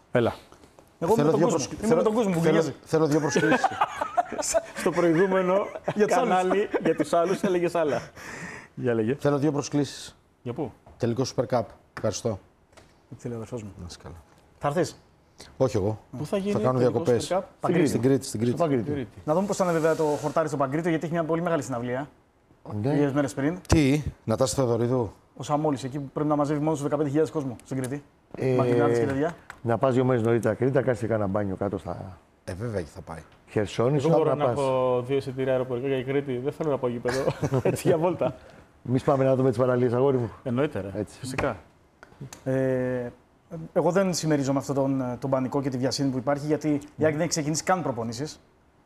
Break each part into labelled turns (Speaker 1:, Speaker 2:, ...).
Speaker 1: Έλα.
Speaker 2: Εγώ είμαι με τον κόσμο που γκρινιάζει.
Speaker 3: Θέλω δύο προσκλήσεις.
Speaker 1: Στο προηγούμενο κανάλι για τους άλλους έλεγες άλλα. Για λέγε.
Speaker 3: Θέλω δύο προσκλήσεις.
Speaker 1: Για πού?
Speaker 3: Τελικό Super Cup. Ευχαριστώ.
Speaker 2: Τι θέλει ο αδερφός μου.
Speaker 3: Να είσαι καλά.
Speaker 2: Θα έρθεις.
Speaker 3: Όχι εγώ.
Speaker 1: Πού θα γίνει?
Speaker 3: Θα κάνω
Speaker 1: τελικός
Speaker 3: διακοπές.
Speaker 1: Super Cup?
Speaker 3: Στην Κρήτη. Στην Κρήτη.
Speaker 2: Να δούμε πώς θα είναι βέβαια το χορτάρι στο Παγκρίτιο, γιατί έχει μια πολύ μεγάλη συναυλία. Λίγες μέρες πριν.
Speaker 3: Τι, Νατάση Θεοδωρίδου.
Speaker 2: Ο Σαμόλης, εκεί που πρέπει να μαζεύει μόνο στους 15.000 κόσμο στην Κρήτη. Μαγνητάρες και παιδιά.
Speaker 4: Να πας 2 μέρες νωρίτερα Κρήτη, να κάνεις και κάνα μπάνιο κάτω στα
Speaker 3: Βέβαια και θα πάει.
Speaker 4: Χερσόνησο.
Speaker 1: Δεν μπορώ
Speaker 4: να
Speaker 1: να
Speaker 4: πας.
Speaker 1: έχω 2 εισιτήρια αεροπορικά για Κρήτη. Δεν θέλω να πάω γήπεδο. Έτσι για βόλτα.
Speaker 4: Εμείς πάμε να δούμε τις παραλίες, αγόρι μου.
Speaker 1: Εννοείται, ρε.
Speaker 4: Έτσι.
Speaker 1: Φυσικά.
Speaker 2: Εγώ δεν συμμερίζομαι αυτόν τον πανικό και τη βιασύνη που υπάρχει, γιατί η ΑΕΚ δεν έχει ξεκινήσει καν προπονήσεις.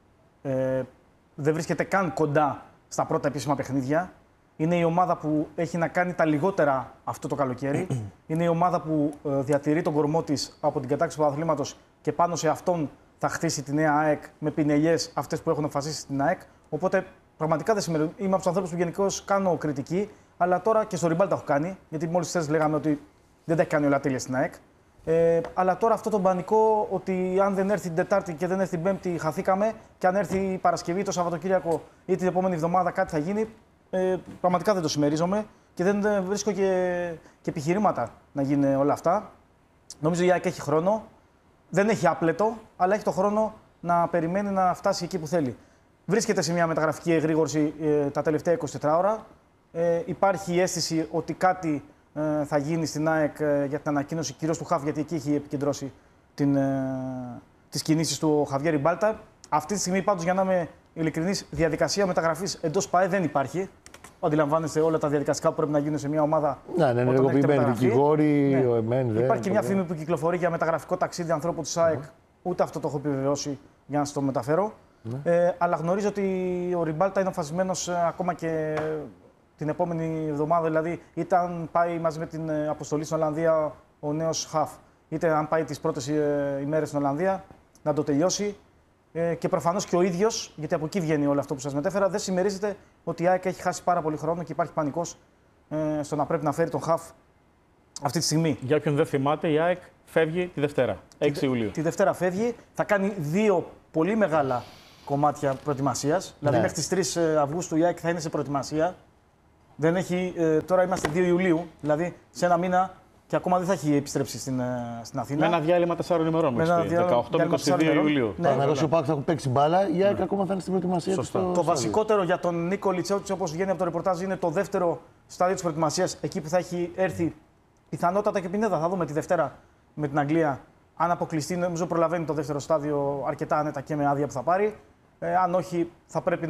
Speaker 2: Δεν βρίσκεται καν κοντά στα πρώτα επίσημα παιχνίδια. Είναι η ομάδα που έχει να κάνει τα λιγότερα αυτό το καλοκαίρι. Είναι η ομάδα που διατηρεί τον κορμό της από την κατάκτηση του πρωταθλήματος και πάνω σε αυτόν θα χτίσει τη νέα ΑΕΚ με πινελιές αυτές που έχουν εμφανίσει στην ΑΕΚ. Οπότε πραγματικά δεν συμμερίζομαι. Είμαι από τους ανθρώπους που γενικώς κάνω κριτική, αλλά τώρα και στο Ριμπάλ τα έχω κάνει, γιατί μόλις χθες λέγαμε ότι δεν τα έχει κάνει όλα τέλεια στην ΑΕΚ. Αλλά τώρα αυτό το πανικό ότι αν δεν έρθει την Τετάρτη και δεν έρθει την Πέμπτη, χαθήκαμε. Και αν έρθει η Παρασκευή, το Σαββατοκύριακο ή την επόμενη εβδομάδα κάτι θα γίνει. Πραγματικά δεν το συμμερίζομαι και δεν βρίσκω και επιχειρήματα να γίνουν όλα αυτά. Νομίζω η ΑΕΚ έχει χρόνο. Δεν έχει άπλετο, αλλά έχει το χρόνο να περιμένει να φτάσει εκεί που θέλει. Βρίσκεται σε μια μεταγραφική εγρήγορση τα τελευταία 24 ώρα. Υπάρχει η αίσθηση ότι κάτι θα γίνει στην ΑΕΚ για την ανακοίνωση κυρίως του ΧΑΦ, γιατί εκεί έχει επικεντρώσει τις κινήσεις του ο Χαβιέρ Ριμπάλτα. Αυτή τη στιγμή, πάντως, για να είμαι ειλικρινής, διαδικασία μεταγραφής εντός ΠΑΕ δεν υπάρχει. Αντιλαμβάνεστε όλα τα διαδικαστικά που πρέπει να γίνουν σε μια ομάδα.
Speaker 4: Ναι, ενεργοποιημένοι δικηγόροι, ο ΕΜΕΝ.
Speaker 2: Υπάρχει και μια φήμη που κυκλοφορεί για μεταγραφικό ταξίδι ανθρώπου της ΑΕΚ. Ούτε αυτό το έχω επιβεβαιώσει για να σας το μεταφέρω. Αλλά γνωρίζω ότι ο Ριμπάλτα είναι εμφανισμένος ακόμα και την επόμενη εβδομάδα. Δηλαδή, είτε αν πάει μαζί με την αποστολή στην Ολλανδία ο νέος ΧΑΦ, είτε αν πάει τις πρώτες ημέρες στην Ολλανδία, να το τελειώσει. Και προφανώς και ο ίδιος, γιατί από εκεί βγαίνει όλο αυτό που σας μετέφερα, δεν συμμερίζεται ότι η ΑΕΚ έχει χάσει πάρα πολύ χρόνο και υπάρχει πανικός στο να πρέπει να φέρει τον ΧΑΦ αυτή τη στιγμή.
Speaker 1: Για όποιον δεν θυμάται, η ΑΕΚ φεύγει τη Δευτέρα, 6 Ιουλίου.
Speaker 2: Τη Δευτέρα φεύγει, θα κάνει 2 πολύ μεγάλα κομμάτια προετοιμασίας. Δηλαδή, μέχρι τις 3 Αυγούστου η ΑΕΚ θα είναι σε προετοιμασία. Δεν έχει, τώρα είμαστε 2 Ιουλίου, δηλαδή σε ένα μήνα και ακόμα δεν θα έχει επιστρέψει στην Αθήνα.
Speaker 1: Με ένα διάλειμμα 4 ημερών, 18 με 22 Ιουλίου.
Speaker 2: Ναι.
Speaker 4: Παναγιώτης ο Πάκος θα παίξει μπάλα, η ΑΕΚ ακόμα θα είναι στην προετοιμασία της.
Speaker 2: Το βασικότερο για τον Νίκο Λιτσέουτς, όπως βγαίνει από το ρεπορτάζ, είναι το δεύτερο στάδιο της προετοιμασίας. Εκεί που θα έχει έρθει πιθανότατα και Πινέδα. Θα δούμε τη Δευτέρα με την Αγγλία. Αν αποκλειστεί, νομίζω προλαβαίνει το δεύτερο στάδιο αρκετά άνετα και με άδεια που θα πάρει. Αν όχι, θα πρέπει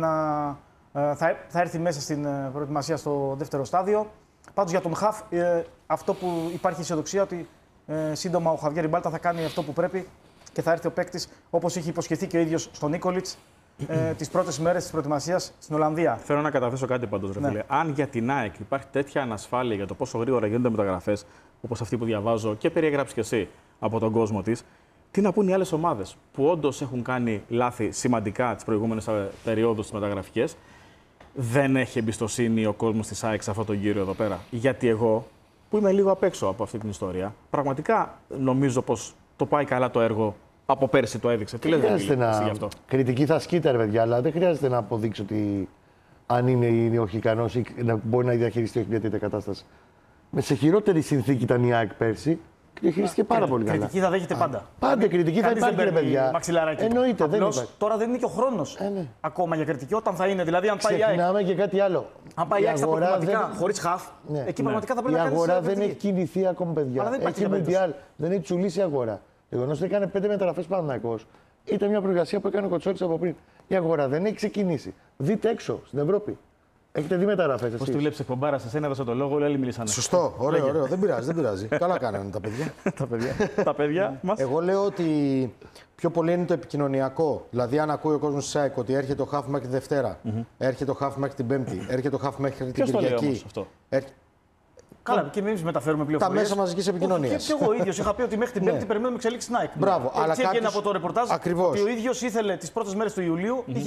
Speaker 2: θα έρθει μέσα στην προετοιμασία στο δεύτερο στάδιο. Πάντως για τον ΧΑΦ, αυτό που υπάρχει αισιοδοξία ότι σύντομα ο Χαβιέρ Ριμπάλτα θα κάνει αυτό που πρέπει και θα έρθει ο παίκτης, όπως είχε υποσχεθεί και ο ίδιος στον Νίκολιτς, τις πρώτες μέρες της προετοιμασίας στην Ολλανδία.
Speaker 1: Θέλω να καταθέσω κάτι πάντως, ρε φίλε. Αν για την ΑΕΚ υπάρχει τέτοια ανασφάλεια για το πόσο γρήγορα γίνονται μεταγραφές, όπως αυτή που διαβάζω και περιέγραψες και εσύ από τον κόσμο της, τι να πούν οι άλλες ομάδες που όντως έχουν κάνει λάθη σημαντικά τις προηγούμενες περιόδους τις μεταγραφικές. Δεν έχει εμπιστοσύνη ο κόσμος της ΑΕΚ σε αυτόν τον κύριο εδώ πέρα. Γιατί εγώ, που είμαι λίγο απ' έξω από αυτή την ιστορία, πραγματικά νομίζω πως το πάει καλά το έργο. Από πέρσι το έδειξε. Τι λέτε εσύ γι' αυτό?
Speaker 4: Κριτική θα ασκείται, ρε παιδιά, αλλά δεν χρειάζεται να αποδείξει ότι αν είναι όχι ικανός ή μπορεί να διαχειριστεί όχι μια τέτοια κατάσταση. Σε χειρότερη συνθήκη ήταν η ΑΕΚ πέρσι. Διαχειρίστηκε πάρα πολύ καλά.
Speaker 2: Κριτική θα δέχεται πάντα.
Speaker 4: Πάντα κριτική θα υπάρχει, ρε παιδιά.
Speaker 2: Μαξιλαράκι.
Speaker 4: Εννοείται, δεν υπάρχει.
Speaker 2: Τώρα δεν είναι και ο χρόνος ακόμα για κριτική. Όταν θα είναι, δηλαδή, αν πάει η ΑΕΚ.
Speaker 4: Ξεχνάμε και κάτι άλλο.
Speaker 2: Αν πάει η ΑΕΚ στα προγραμματικά, χωρίς χαφ, εκεί πραγματικά θα πρέπει να κάνει.
Speaker 4: Η αγορά δεν έχει κινηθεί ακόμα, παιδιά. Έχει Μουντιάλ, δεν έχει τσουλήσει η αγορά. Το γεγονός ότι έκανε 5 μεταγραφές Παναθηναϊκός ήταν μια προεργασία που έκανε ο Κοτσόρης από πριν. Η αγορά δεν έχει ξεκινήσει. Δείτε έξω στην Ευρώπη. Έχετε δει μεταγραφές.
Speaker 1: Πώς τη βλέπεις εκπομπάρα, σε εσένα έδωσα το λόγο, όλοι άλλοι μιλήσανε.
Speaker 3: Σωστό, ωραίο. Δεν πειράζει. Καλά κάνανε τα παιδιά.
Speaker 1: Τα παιδιά μας.
Speaker 3: Εγώ λέω ότι πιο πολύ είναι το επικοινωνιακό. Δηλαδή, αν ακούει ο κόσμος της ΑΕΚ ότι έρχεται ο ΧΑΦ μέχρι τη Δευτέρα, έρχεται ο ΧΑΦ μέχρι την Πέμπτη, έρχεται ο ΧΑΦ μέχρι την Κυριακή.
Speaker 1: Ποιος το λέει όμως αυτό?
Speaker 2: Καλά, και εμείς μεταφέρουμε πληροφορίες.
Speaker 3: Τα μέσα μαζικής επικοινωνίας.
Speaker 2: Και εγώ ίδιος είχα πει ότι μέχρι την Πέμπτη περιμένουμε εξελίξεις στην ΑΕΚ.
Speaker 3: Μπράβο.
Speaker 2: Έτσι έβγαινε από το ρεπορτάζ
Speaker 3: ακριβώς.
Speaker 2: ότι ο ίδιος ήθελε τις πρώτες μέρες του Ιουλίου, είχε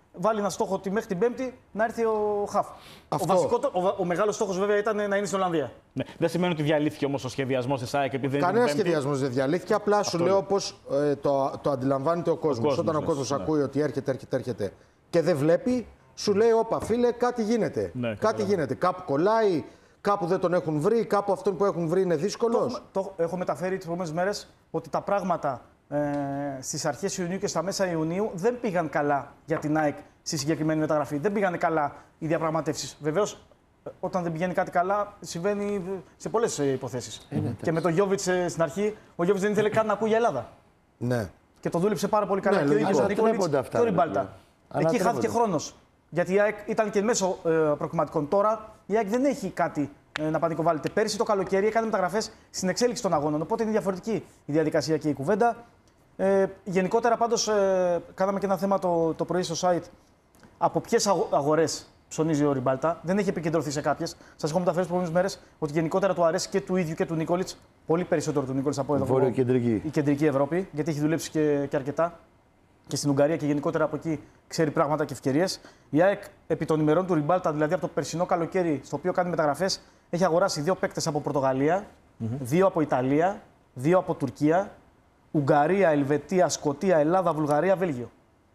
Speaker 2: βάλει ένα στόχο ότι μέχρι την Πέμπτη να έρθει ο Χαφ. Ο μεγάλος στόχος βέβαια ήταν να είναι στην Ολλανδία.
Speaker 1: Ναι. Δεν σημαίνει ότι διαλύθηκε όμως ο σχεδιασμός της ΑΕΚ επειδή δεν
Speaker 3: Κανένα σχεδιασμός δεν διαλύθηκε. Απλά σου λέω πώς το αντιλαμβάνεται ο κόσμος. Όταν ο κόσμος ακούει ότι έρχεται και δεν βλέπει, σου λέει: όπα, φίλε, κάτι γίνεται.
Speaker 1: Ναι,
Speaker 3: κάτι γίνεται. Κάπου κολλάει, κάπου δεν τον έχουν βρει, κάπου αυτόν που έχουν βρει είναι δύσκολος.
Speaker 2: Έχω μεταφέρει τις προηγούμενες μέρες ότι τα πράγματα στις αρχές Ιουνίου και στα μέσα Ιουνίου δεν πήγαν καλά για την ΑΕΚ στη συγκεκριμένη μεταγραφή. Δεν πήγαν καλά οι διαπραγματεύσεις. Βεβαίως, όταν δεν πηγαίνει κάτι καλά, συμβαίνει σε πολλές υποθέσεις. Και με τον Γιόβιτς στην αρχή, ο Γιόβιτς δεν ήθελε καν να ακούει για Ελλάδα.
Speaker 3: Ναι.
Speaker 2: Και το δούλεψε πάρα πολύ καλά.
Speaker 3: Ναι,
Speaker 2: και ο ίδιος ο Νίκολιτς και ο Ριμπάλτα. Εκεί χάθηκε χρόνος. Γιατί η ΑΕΚ ήταν και μέσω προκριματικών. Τώρα η ΑΕΚ δεν έχει κάτι να πανικοβάλλεται. Πέρυσι το καλοκαίρι έκανε μεταγραφές στην εξέλιξη των αγώνων. Οπότε είναι διαφορετική η διαδικασία και η κουβέντα. Γενικότερα, πάντως, κάναμε και ένα θέμα το πρωί στο site. Από ποιες αγορές ψωνίζει ο Ριμπάλτα. Δεν έχει επικεντρωθεί σε κάποιες. Σας έχω μεταφέρει τις προηγούμενες μέρες ότι γενικότερα του αρέσει και του ίδιου και του Νίκολιτς. Πολύ περισσότερο του Νίκολιτς από εδώ.
Speaker 4: Βορειοκεντρική.
Speaker 2: Η κεντρική Ευρώπη, γιατί έχει δουλέψει και αρκετά. Και στην Ουγγαρία και γενικότερα από εκεί ξέρει πράγματα και ευκαιρίες. Η ΑΕΚ επί των ημερών του Ριμπάλτα, δηλαδή από το περσινό καλοκαίρι, στο οποίο κάνει μεταγραφές, έχει αγοράσει 2 παίκτες από Πορτογαλία, 2 από Ιταλία, 2 από Τουρκία, Ουγγαρία, Ελβετία, Σκωτία, Ελλάδα, Βουλγαρία, Βέλγιο.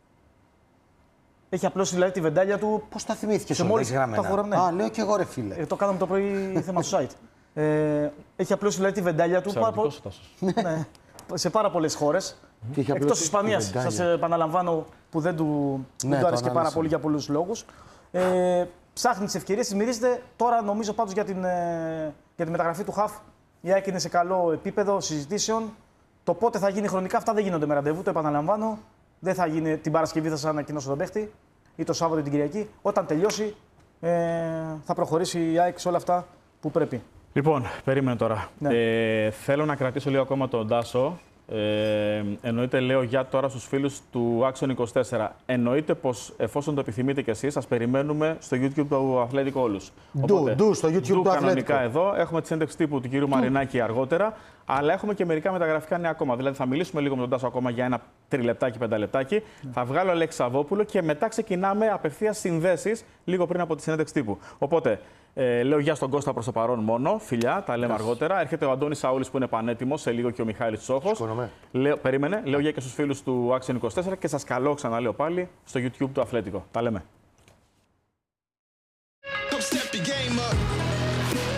Speaker 2: Έχει απλώσει δηλαδή τη βεντάλια του.
Speaker 5: Πώς τα θυμήθηκες
Speaker 2: όλα
Speaker 5: μόλις γραμμένα?
Speaker 2: Ναι.
Speaker 5: Α, λέω και εγώ ρε φίλε.
Speaker 2: Το κάναμε το πρωί θέμα στο site. Έχει απλώσει δηλαδή τη βεντάλια του ναι, σε πάρα πολλές χώρες. Εκτός Ισπανίας, σας επαναλαμβάνω, που δεν του άρεσε και πάρα πολύ για πολλούς λόγους. Ψάχνει τις ευκαιρίες, τις μυρίζεται. Τώρα νομίζω πάντως για τη μεταγραφή του Χαφ η ΑΕΚ είναι σε καλό επίπεδο συζητήσεων. Το πότε θα γίνει χρονικά, αυτά δεν γίνονται με ραντεβού, το επαναλαμβάνω. Δεν θα γίνει την Παρασκευή, θα σας ανακοινώσω τον παίχτη ή το Σάββατο την Κυριακή. Όταν τελειώσει, θα προχωρήσει η ΑΕΚ σε όλα αυτά που πρέπει.
Speaker 1: Λοιπόν, περίμενε τώρα.
Speaker 2: Ναι.
Speaker 1: Θέλω να κρατήσω λίγο ακόμα τον Τάσο. Εννοείται, λέω για τώρα στους φίλους του Action 24. Εννοείται πως εφόσον το επιθυμείτε κι εσείς, σας περιμένουμε στο YouTube του Αθλέτικο όλους.
Speaker 3: Ντου, στο YouTube του Αθλέτικο.
Speaker 1: Κανονικά εδώ. Έχουμε τη συνέντευξη τύπου του κυρίου Μαρινάκη αργότερα. Αλλά έχουμε και μερικά μεταγραφικά νέα ακόμα. Δηλαδή, θα μιλήσουμε λίγο με τον Τάσο ακόμα για ένα 3 λεπτάκι, 5 λεπτάκι. Θα βγάλω Αλέξη Σαββόπουλο και μετά ξεκινάμε απευθείας συνδέσεις λίγο πριν από τη συνέντευξη τύπου. Οπότε, λέω γεια στον Κώστα προς το παρόν μόνο. Φιλιά, τα λέμε αργότερα. Έρχεται ο Αντώνης Σαούλης που είναι πανέτοιμος, σε λίγο και ο Μιχάλης Τσόχος. Περίμενε. Λέω γεια και στους φίλους του Action 24 και σας καλώ, ξαναλέω πάλι, στο YouTube του Αθλέτικο. Τα λέμε.